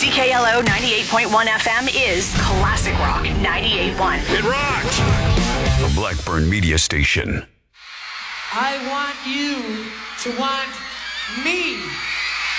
CKLO 98.1 FM is Classic Rock 98.1. It rocks! The Blackburn Media Station. I want you to want me.